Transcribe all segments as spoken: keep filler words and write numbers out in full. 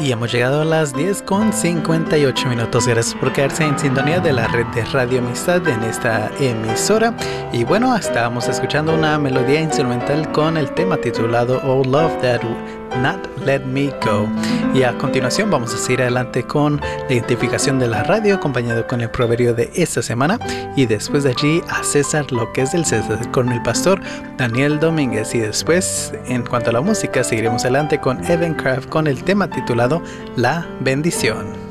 Y hemos llegado a las diez con cincuenta y ocho minutos. Gracias por quedarse en sintonía de la red de Radio Amistad en esta emisora. Y bueno, estábamos escuchando una melodía instrumental con el tema titulado Oh Love That Not Let Me Go. Y a continuación vamos a seguir adelante con la identificación de la radio, acompañado con el proverbio de esta semana. Y después de allí a César, lo que es del César, con el pastor Daniel Domínguez. Y después, en cuanto a la música, seguiremos adelante con Evan Craft con el tema titulado La Bendición.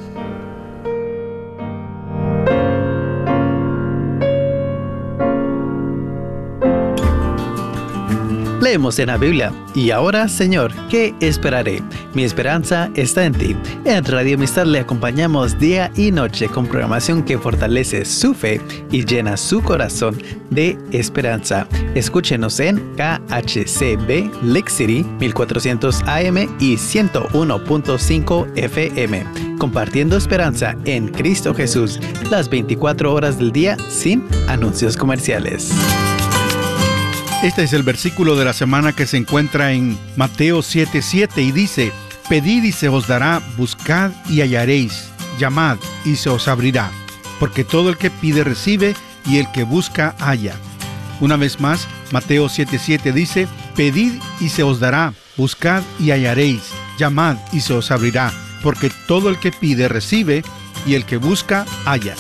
Leemos en la Biblia, y ahora, Señor, ¿qué esperaré? Mi esperanza está en ti. En Radio Amistad le acompañamos día y noche con programación que fortalece su fe y llena su corazón de esperanza. Escúchenos en K H C B Lake City mil cuatrocientos A M y ciento uno punto cinco F M, compartiendo esperanza en Cristo Jesús las veinticuatro horas del día sin anuncios comerciales. Este es el versículo de la semana que se encuentra en Mateo siete siete y dice: Pedid y se os dará, buscad y hallaréis, llamad y se os abrirá, porque todo el que pide recibe y el que busca halla. Una vez más, Mateo siete siete dice: Pedid y se os dará, buscad y hallaréis, llamad y se os abrirá, porque todo el que pide recibe y el que busca halla.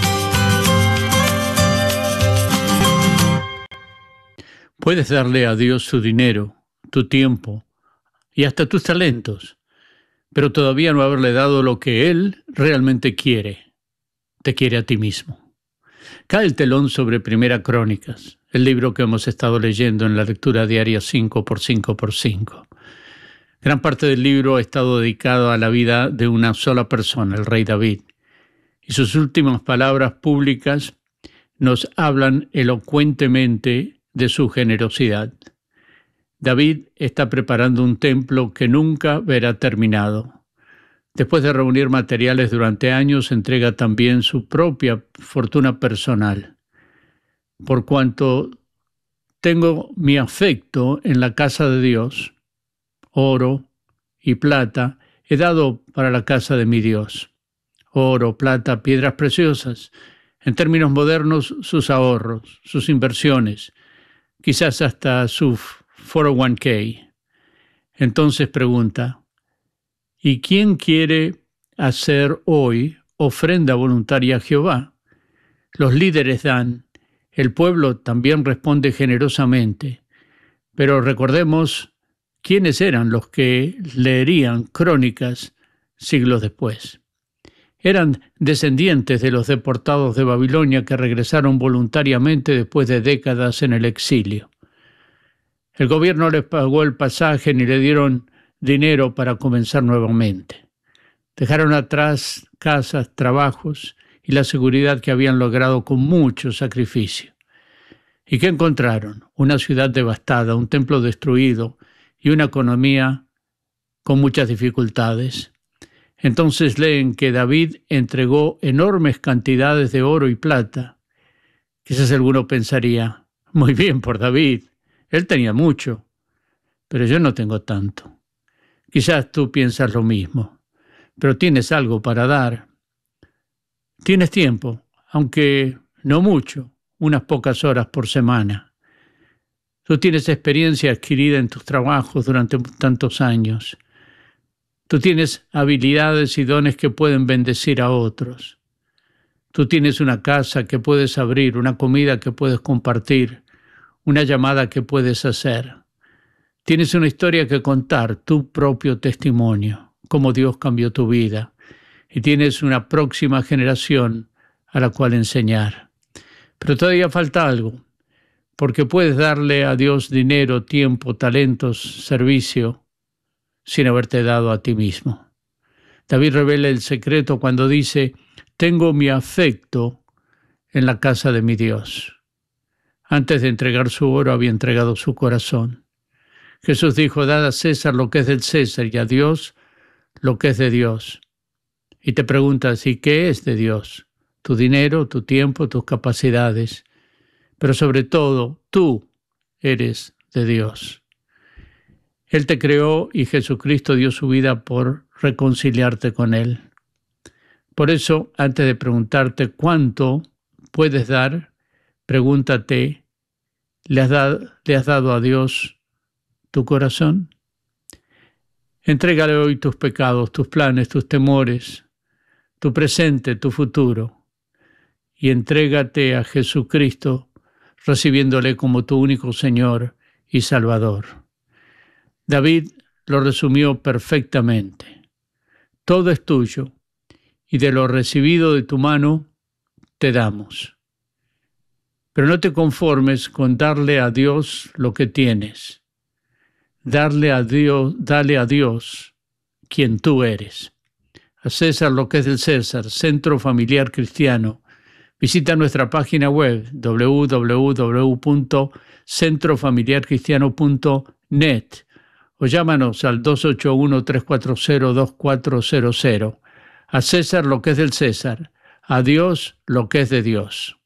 Puedes darle a Dios su dinero, tu tiempo y hasta tus talentos, pero todavía no haberle dado lo que Él realmente quiere. Te quiere a ti mismo. Cae el telón sobre Primera Crónicas, el libro que hemos estado leyendo en la lectura diaria cinco por cinco por cinco. Gran parte del libro ha estado dedicado a la vida de una sola persona, el rey David, y sus últimas palabras públicas nos hablan elocuentemente de su generosidad. David está preparando un templo que nunca verá terminado. Después de reunir materiales durante años, entrega también su propia fortuna personal. Por cuanto tengo mi afecto en la casa de Dios, oro y plata he dado para la casa de mi Dios. Oro, plata, piedras preciosas, en términos modernos, sus ahorros, sus inversiones, quizás hasta su cuatro oh uno k. Entonces pregunta: ¿y quién quiere hacer hoy ofrenda voluntaria a Jehová? Los líderes dan, el pueblo también responde generosamente, pero recordemos quiénes eran los que leerían Crónicas siglos después. Eran descendientes de los deportados de Babilonia que regresaron voluntariamente después de décadas en el exilio. El gobierno les pagó el pasaje ni le dieron dinero para comenzar nuevamente. Dejaron atrás casas, trabajos y la seguridad que habían logrado con mucho sacrificio. ¿Y qué encontraron? Una ciudad devastada, un templo destruido y una economía con muchas dificultades. Entonces leen que David entregó enormes cantidades de oro y plata. Quizás alguno pensaría: muy bien por David, él tenía mucho, pero yo no tengo tanto. Quizás tú piensas lo mismo, pero tienes algo para dar. Tienes tiempo, aunque no mucho, unas pocas horas por semana. Tú tienes experiencia adquirida en tus trabajos durante tantos años. Tú tienes habilidades y dones que pueden bendecir a otros. Tú tienes una casa que puedes abrir, una comida que puedes compartir, una llamada que puedes hacer. Tienes una historia que contar, tu propio testimonio, cómo Dios cambió tu vida. Y tienes una próxima generación a la cual enseñar. Pero todavía falta algo, porque puedes darle a Dios dinero, tiempo, talentos, servicio, sin haberte dado a ti mismo. David revela el secreto cuando dice: tengo mi afecto en la casa de mi Dios. Antes de entregar su oro, había entregado su corazón. Jesús dijo: dad a César lo que es del César y a Dios lo que es de Dios. Y te preguntas: ¿y qué es de Dios? Tu dinero, tu tiempo, tus capacidades. Pero sobre todo, tú eres de Dios. Él te creó y Jesucristo dio su vida por reconciliarte con Él. Por eso, antes de preguntarte cuánto puedes dar, pregúntate, ¿le has dado, ¿le has dado a Dios tu corazón? Entrégale hoy tus pecados, tus planes, tus temores, tu presente, tu futuro, y entrégate a Jesucristo, recibiéndole como tu único Señor y Salvador. David lo resumió perfectamente. Todo es tuyo, y de lo recibido de tu mano te damos. Pero no te conformes con darle a Dios lo que tienes. Darle a Dios, dale a Dios quien tú eres. A César lo que es del César, Centro Familiar Cristiano. Visita nuestra página web doble u doble u doble u punto centro familiar cristiano punto net o llámanos al dos ocho uno, tres cuatro cero, dos cuatro cero cero. A César lo que es del César, a Dios lo que es de Dios.